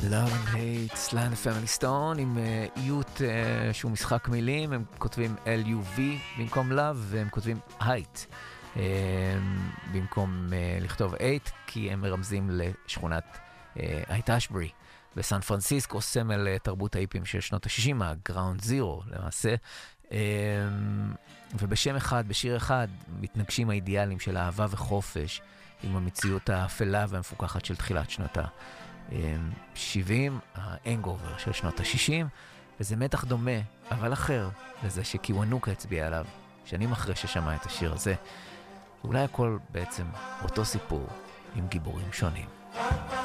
Love and Hate, Sly and the Family Stone עם איות שהוא משחק מילים, הם כותבים L-U-V במקום Love, והם כותבים Height במקום לכתוב 8, כי הם מרמזים לשכונת הייט-אשברי בסן פרנסיסקו, סמל תרבות האיפים של שנות ה-60, ה-Ground Zero למעשה. ובשם אחד, בשיר אחד, מתנגשים האידיאלים של אהבה וחופש עם המציאות האפלה והמפוקחת של תחילת שנות ה-70, האנגובר של שנות ה-60, וזה מתח דומה, אבל אחר, לזה שקיוונוקה הצביע עליו שנים אחרי ששמע את השיר הזה. ואולי הכל בעצם אותו סיפור עם גיבורים שונים.